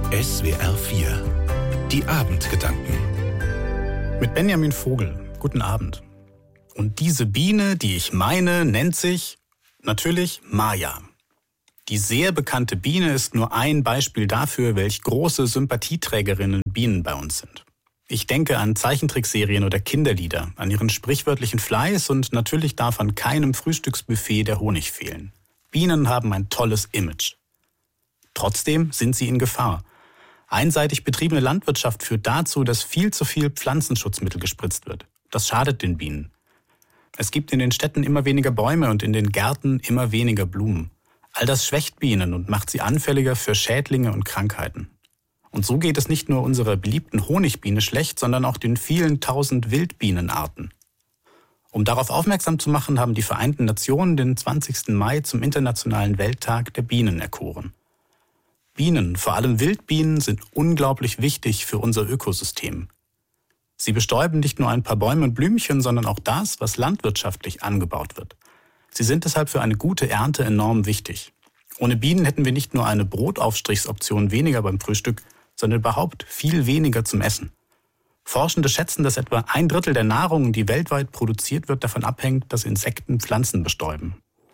SWR 4 Die Abendgedanken mit Benjamin Vogel. Guten Abend. Und diese Biene, die ich meine, nennt sich natürlich Maya. Die sehr bekannte Biene ist nur ein Beispiel dafür, welch große Sympathieträgerinnen Bienen bei uns sind. Ich denke an Zeichentrickserien oder Kinderlieder, an ihren sprichwörtlichen Fleiß und natürlich darf an keinem Frühstücksbuffet der Honig fehlen. Bienen haben ein tolles Image. Trotzdem sind sie in Gefahr. Einseitig betriebene Landwirtschaft führt dazu, dass viel zu viel Pflanzenschutzmittel gespritzt wird. Das schadet den Bienen. Es gibt in den Städten immer weniger Bäume und in den Gärten immer weniger Blumen. All das schwächt Bienen und macht sie anfälliger für Schädlinge und Krankheiten. Und so geht es nicht nur unserer beliebten Honigbiene schlecht, sondern auch den vielen tausend Wildbienenarten. Um darauf aufmerksam zu machen, haben die Vereinten Nationen den 20. Mai zum Internationalen Welttag der Bienen erkoren. Bienen, vor allem Wildbienen, sind unglaublich wichtig für unser Ökosystem. Sie bestäuben nicht nur ein paar Bäume und Blümchen, sondern auch das, was landwirtschaftlich angebaut wird. Sie sind deshalb für eine gute Ernte enorm wichtig. Ohne Bienen hätten wir nicht nur eine Brotaufstrichsoption weniger beim Frühstück, sondern überhaupt viel weniger zum Essen. Forschende schätzen, dass etwa 1/3 der Nahrung, die weltweit produziert wird, davon abhängt, dass Insekten Pflanzen bestäuben.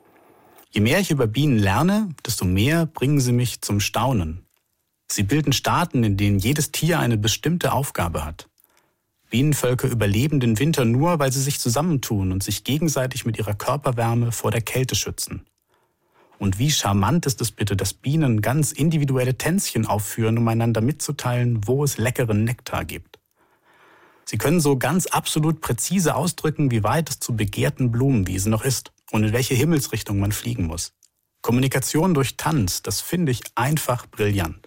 Je mehr ich über Bienen lerne, desto mehr bringen sie mich zum Staunen. Sie bilden Staaten, in denen jedes Tier eine bestimmte Aufgabe hat. Bienenvölker überleben den Winter nur, weil sie sich zusammentun und sich gegenseitig mit ihrer Körperwärme vor der Kälte schützen. Und wie charmant ist es bitte, dass Bienen ganz individuelle Tänzchen aufführen, um einander mitzuteilen, wo es leckeren Nektar gibt. Sie können so ganz absolut präzise ausdrücken, wie weit es zu begehrten Blumenwiesen noch ist und in welche Himmelsrichtung man fliegen muss. Kommunikation durch Tanz, das finde ich einfach brillant.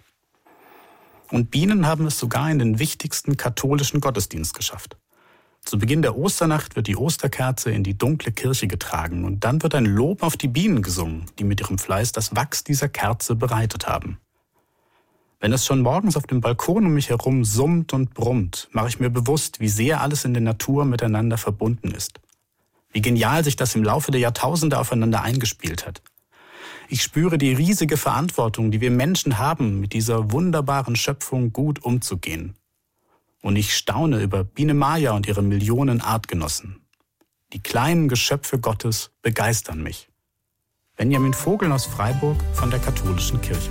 Und Bienen haben es sogar in den wichtigsten katholischen Gottesdienst geschafft. Zu Beginn der Osternacht wird die Osterkerze in die dunkle Kirche getragen und dann wird ein Lob auf die Bienen gesungen, die mit ihrem Fleiß das Wachs dieser Kerze bereitet haben. Wenn es schon morgens auf dem Balkon um mich herum summt und brummt, mache ich mir bewusst, wie sehr alles in der Natur miteinander verbunden ist. Wie genial sich das im Laufe der Jahrtausende aufeinander eingespielt hat. Ich spüre die riesige Verantwortung, die wir Menschen haben, mit dieser wunderbaren Schöpfung gut umzugehen. Und ich staune über Biene Maya und ihre Millionen Artgenossen. Die kleinen Geschöpfe Gottes begeistern mich. Benjamin Vogel aus Freiburg von der Katholischen Kirche.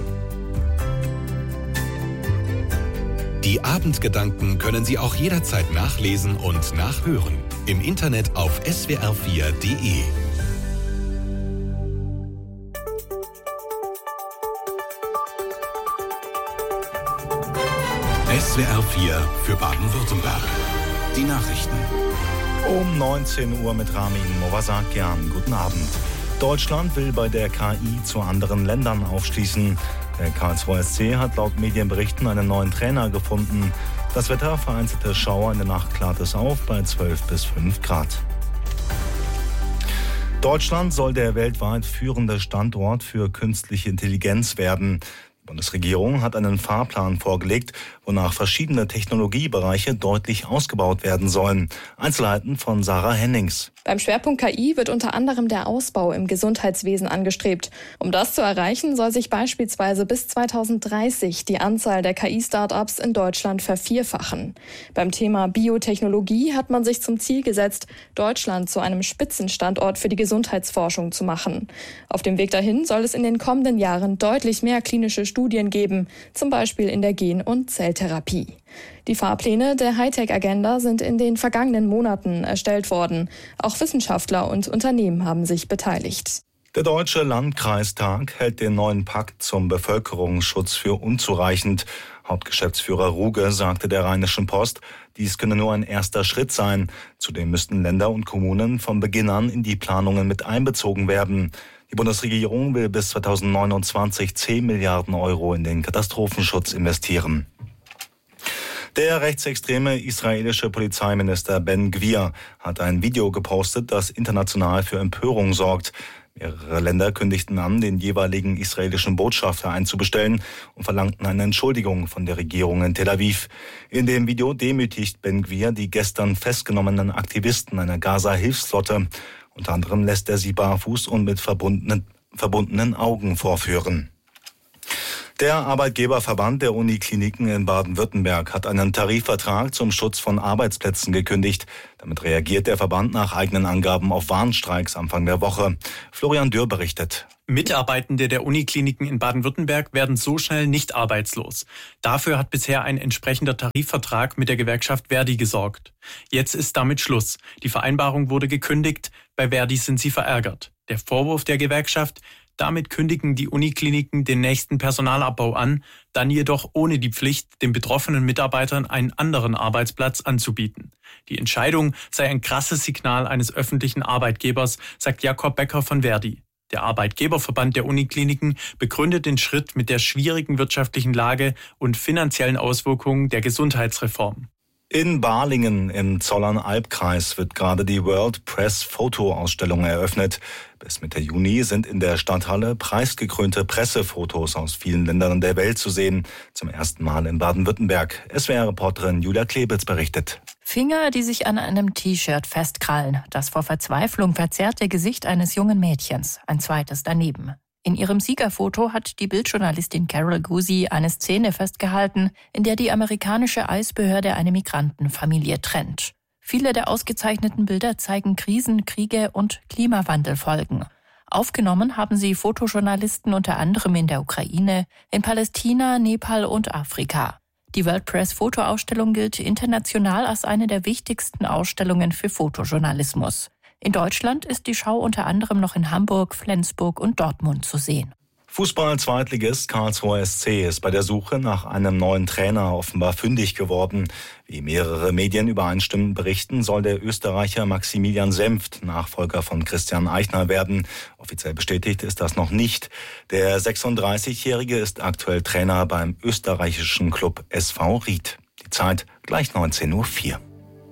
Die Abendgedanken können Sie auch jederzeit nachlesen und nachhören. Im Internet auf swr4.de. SWR 4 für Baden-Württemberg. Die Nachrichten. Um 19 Uhr mit Ramin Movasakian. Guten Abend. Deutschland will bei der KI zu anderen Ländern aufschließen. Der Karlsruher SC hat laut Medienberichten einen neuen Trainer gefunden. Das Wetter, vereinzelte Schauer, in der Nacht klart es auf bei 12 bis 5 Grad. Deutschland soll der weltweit führende Standort für künstliche Intelligenz werden. Die Bundesregierung hat einen Fahrplan vorgelegt, wonach verschiedene Technologiebereiche deutlich ausgebaut werden sollen. Einzelheiten von Sarah Hennings. Beim Schwerpunkt KI wird unter anderem der Ausbau im Gesundheitswesen angestrebt. Um das zu erreichen, soll sich beispielsweise bis 2030 die Anzahl der KI-Startups in Deutschland vervierfachen. Beim Thema Biotechnologie hat man sich zum Ziel gesetzt, Deutschland zu einem Spitzenstandort für die Gesundheitsforschung zu machen. Auf dem Weg dahin soll es in den kommenden Jahren deutlich mehr klinische Studien geben, zum Beispiel in der Gen- und Zelltherapie. Die Fahrpläne der Hightech-Agenda sind in den vergangenen Monaten erstellt worden. Auch Wissenschaftler und Unternehmen haben sich beteiligt. Der Deutsche Landkreistag hält den neuen Pakt zum Bevölkerungsschutz für unzureichend. Hauptgeschäftsführer Ruge sagte der Rheinischen Post, dies könne nur ein erster Schritt sein. Zudem müssten Länder und Kommunen von Beginn an in die Planungen mit einbezogen werden. Die Bundesregierung will bis 2029 10 Milliarden Euro in den Katastrophenschutz investieren. Der rechtsextreme israelische Polizeiminister Ben Gvir hat ein Video gepostet, das international für Empörung sorgt. Mehrere Länder kündigten an, den jeweiligen israelischen Botschafter einzubestellen und verlangten eine Entschuldigung von der Regierung in Tel Aviv. In dem Video demütigt Ben Gvir die gestern festgenommenen Aktivisten einer Gaza-Hilfsflotte. Unter anderem lässt er sie barfuß und mit verbundenen Augen vorführen. Der Arbeitgeberverband der Unikliniken in Baden-Württemberg hat einen Tarifvertrag zum Schutz von Arbeitsplätzen gekündigt. Damit reagiert der Verband nach eigenen Angaben auf Warnstreiks Anfang der Woche. Florian Dürr berichtet. Mitarbeitende der Unikliniken in Baden-Württemberg werden so schnell nicht arbeitslos. Dafür hat bisher ein entsprechender Tarifvertrag mit der Gewerkschaft ver.di gesorgt. Jetzt ist damit Schluss. Die Vereinbarung wurde gekündigt. Bei ver.di sind sie verärgert. Der Vorwurf der Gewerkschaft: Damit kündigen die Unikliniken den nächsten Personalabbau an, dann jedoch ohne die Pflicht, den betroffenen Mitarbeitern einen anderen Arbeitsplatz anzubieten. Die Entscheidung sei ein krasses Signal eines öffentlichen Arbeitgebers, sagt Jakob Becker von ver.di. Der Arbeitgeberverband der Unikliniken begründet den Schritt mit der schwierigen wirtschaftlichen Lage und finanziellen Auswirkungen der Gesundheitsreform. In Balingen im Zollern-Albkreis wird gerade die World Press Fotoausstellung eröffnet. Bis Mitte Juni sind in der Stadthalle preisgekrönte Pressefotos aus vielen Ländern der Welt zu sehen. Zum ersten Mal in Baden-Württemberg. SWR-Reporterin Julia Klebitz berichtet. Finger, die sich an einem T-Shirt festkrallen. Das vor Verzweiflung verzerrte Gesicht eines jungen Mädchens. Ein zweites daneben. In ihrem Siegerfoto hat die Bildjournalistin Carol Guzy eine Szene festgehalten, in der die amerikanische Eisbehörde eine Migrantenfamilie trennt. Viele der ausgezeichneten Bilder zeigen Krisen, Kriege und Klimawandelfolgen. Aufgenommen haben sie Fotojournalisten unter anderem in der Ukraine, in Palästina, Nepal und Afrika. Die World Press Fotoausstellung gilt international als eine der wichtigsten Ausstellungen für Fotojournalismus. In Deutschland ist die Schau unter anderem noch in Hamburg, Flensburg und Dortmund zu sehen. Fußball-Zweitligist Karlsruher SC ist bei der Suche nach einem neuen Trainer offenbar fündig geworden. Wie mehrere Medien übereinstimmend berichten, soll der Österreicher Maximilian Senft Nachfolger von Christian Eichner werden. Offiziell bestätigt ist das noch nicht. Der 36-Jährige ist aktuell Trainer beim österreichischen Club SV Ried. Die Zeit gleich 19:04 Uhr.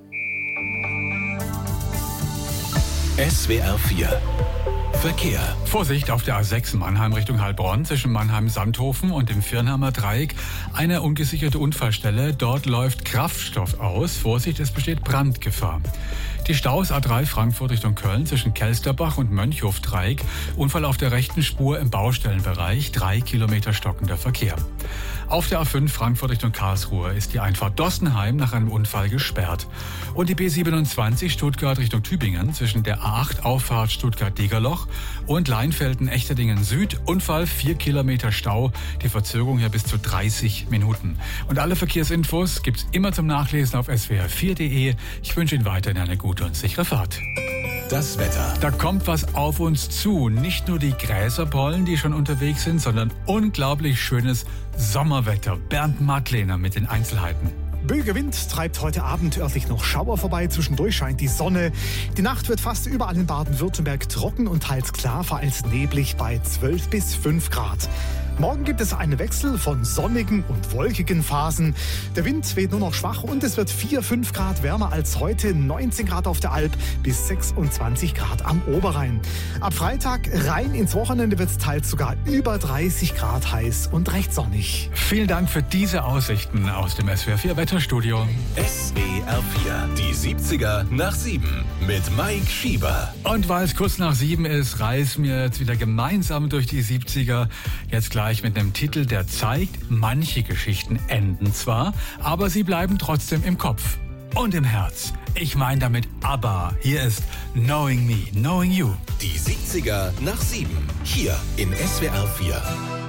SWR 4 Verkehr. Vorsicht auf der A6 Mannheim Richtung Heilbronn zwischen Mannheim-Sandhofen und dem Virnheimer Dreieck. Eine ungesicherte Unfallstelle. Dort läuft Kraftstoff aus. Vorsicht, es besteht Brandgefahr. Die Staus A3 Frankfurt Richtung Köln zwischen Kelsterbach und Mönchhof-Dreieck. Unfall auf der rechten Spur im Baustellenbereich. 3 Kilometer stockender Verkehr. Auf der A5 Frankfurt Richtung Karlsruhe ist die Einfahrt Dossenheim nach einem Unfall gesperrt. Und die B27 Stuttgart Richtung Tübingen zwischen der A8 Auffahrt Stuttgart-Degerloch und Leinfelden-Echterdingen Süd. Unfall, 4 Kilometer Stau. Die Verzögerung hier bis zu 30 Minuten. Und alle Verkehrsinfos gibt's immer zum Nachlesen auf swr4.de. Ich wünsche Ihnen weiterhin eine gute und sichere Fahrt. Das Wetter. Da kommt was auf uns zu. Nicht nur die Gräserpollen, die schon unterwegs sind, sondern unglaublich schönes Sommerwetter. Bernd Madlener mit den Einzelheiten. Böiger Wind treibt heute Abend örtlich noch Schauer vorbei. Zwischendurch scheint die Sonne. Die Nacht wird fast überall in Baden-Württemberg trocken und teils klar, vereinzelt neblig bei 12 bis 5 Grad. Morgen gibt es einen Wechsel von sonnigen und wolkigen Phasen. Der Wind weht nur noch schwach und es wird 4-5 Grad wärmer als heute, 19 Grad auf der Alp bis 26 Grad am Oberrhein. Ab Freitag rein ins Wochenende wird es teils sogar über 30 Grad heiß und recht sonnig. Vielen Dank für diese Aussichten aus dem SWR 4 Wetterstudio. SWR 4, die 70er nach 7 mit Mike Schieber. Und weil es kurz nach 7 ist, reisen wir jetzt wieder gemeinsam durch die 70er. Jetzt gleich mit einem Titel, der zeigt, manche Geschichten enden zwar, aber sie bleiben trotzdem im Kopf und im Herz. Ich meine damit ABBA. Hier ist Knowing Me, Knowing You. Die 70er nach 7, hier in SWR 4.